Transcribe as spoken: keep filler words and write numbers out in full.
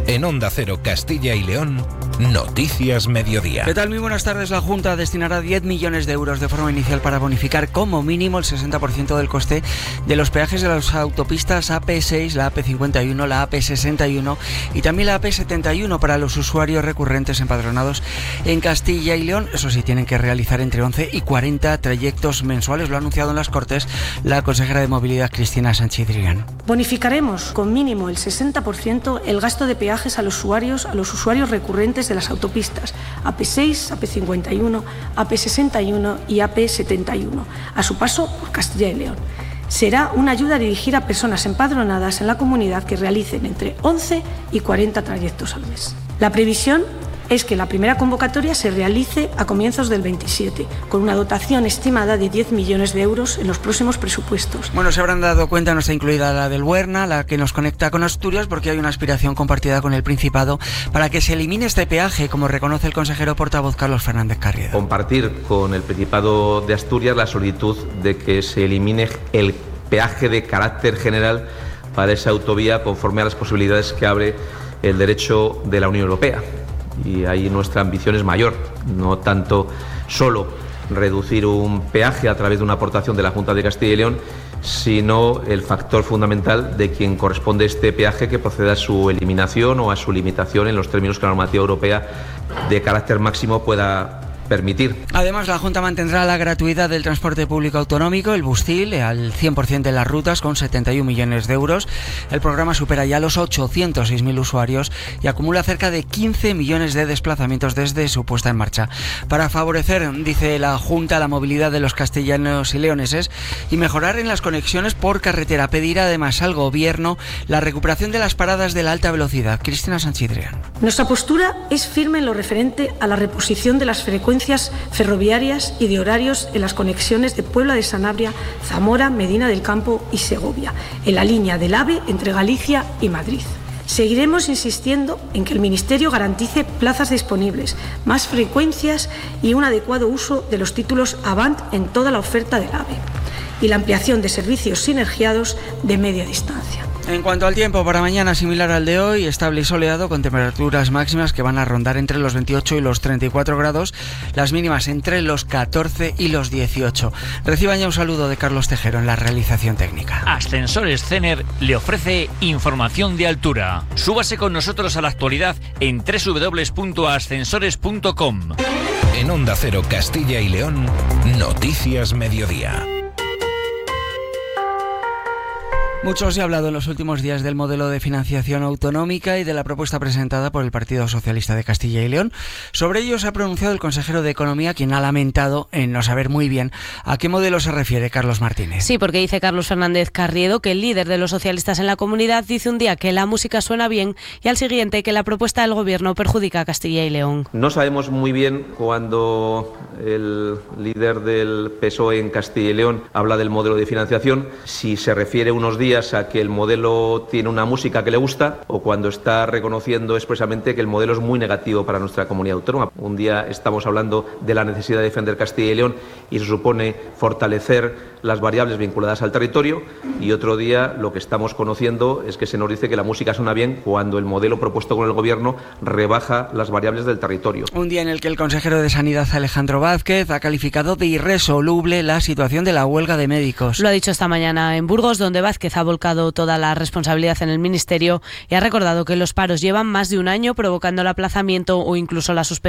En Onda Cero Castilla y León, Noticias Mediodía. ¿Qué tal? Muy buenas tardes. La Junta destinará diez millones de euros de forma inicial para bonificar como mínimo el sesenta por ciento del coste de los peajes de las autopistas A P seis, la A P cincuenta y uno, la A P sesenta y uno y también la A P setenta y uno para los usuarios recurrentes empadronados en Castilla y León. Eso sí, tienen que realizar entre once y cuarenta trayectos mensuales. Lo ha anunciado en las Cortes la consejera de Movilidad, Cristina Sánchez Drigán. Bonificaremos con mínimo el sesenta por ciento el gasto de peajes a los usuarios, a los usuarios recurrentes de las autopistas A P seis, A P cincuenta y uno, A P sesenta y uno y A P setenta y uno, a su paso por Castilla y León. Será una ayuda dirigida a personas empadronadas en la comunidad que realicen entre once y cuarenta trayectos al mes. La previsión es que la primera convocatoria se realice a comienzos del veintisiete, con una dotación estimada de diez millones de euros en los próximos presupuestos. Bueno, se habrán dado cuenta, no está incluida la del Huerna, la que nos conecta con Asturias, porque hay una aspiración compartida con el Principado para que se elimine este peaje, como reconoce el consejero portavoz Carlos Fernández Carriedo. Compartir con el Principado de Asturias la solicitud de que se elimine el peaje de carácter general para esa autovía conforme a las posibilidades que abre el derecho de la Unión Europea. Y ahí nuestra ambición es mayor, no tanto solo reducir un peaje a través de una aportación de la Junta de Castilla y León, sino el factor fundamental de quien corresponde este peaje que proceda a su eliminación o a su limitación en los términos que la normativa europea de carácter máximo pueda permitir. Además, la Junta mantendrá la gratuidad del transporte público autonómico, el Bustil, al cien por ciento de las rutas, con setenta y un millones de euros. El programa supera ya los ochocientos seis mil usuarios y acumula cerca de quince millones de desplazamientos desde su puesta en marcha. Para favorecer, dice la Junta, la movilidad de los castellanos y leoneses y mejorar en las conexiones por carretera, pedirá además al Gobierno la recuperación de las paradas de la alta velocidad. Cristina Sánchez Drigán. Nuestra postura es firme en lo referente a la reposición de las frecuencias ferroviarias y de horarios en las conexiones de Puebla de Sanabria, Zamora, Medina del Campo y Segovia, en la línea del AVE entre Galicia y Madrid. Seguiremos insistiendo en que el Ministerio garantice plazas disponibles, más frecuencias y un adecuado uso de los títulos Avant en toda la oferta del AVE y la ampliación de servicios sinergiados de media distancia. En cuanto al tiempo, para mañana similar al de hoy, estable y soleado, con temperaturas máximas que van a rondar entre los veintiocho y los treinta y cuatro grados, las mínimas entre los catorce y los dieciocho. Reciban ya un saludo de Carlos Tejero en la realización técnica. Ascensores Cener le ofrece información de altura. Súbase con nosotros a la actualidad en doble u doble u doble u punto ascensores punto com. En Onda Cero Castilla y León, Noticias Mediodía. Mucho se ha hablado en los últimos días del modelo de financiación autonómica y de la propuesta presentada por el Partido Socialista de Castilla y León. Sobre ello se ha pronunciado el consejero de Economía, quien ha lamentado en no saber muy bien a qué modelo se refiere Carlos Martínez. Sí, porque dice Carlos Fernández Carriedo que el líder de los socialistas en la comunidad dice un día que la música suena bien y al siguiente que la propuesta del Gobierno perjudica a Castilla y León. No sabemos muy bien cuando el líder del P S O E en Castilla y León habla del modelo de financiación, si se refiere unos días a que el modelo tiene una música que le gusta o cuando está reconociendo expresamente que el modelo es muy negativo para nuestra comunidad autónoma. Un día estamos hablando de la necesidad de defender Castilla y León y se supone fortalecer las variables vinculadas al territorio, y otro día lo que estamos conociendo es que se nos dice que la música suena bien cuando el modelo propuesto con el Gobierno rebaja las variables del territorio. Un día en el que el consejero de Sanidad, Alejandro Vázquez, ha calificado de irresoluble la situación de la huelga de médicos. Lo ha dicho esta mañana en Burgos, donde Vázquez ha volcado toda la responsabilidad en el Ministerio y ha recordado que los paros llevan más de un año provocando el aplazamiento o incluso la suspensión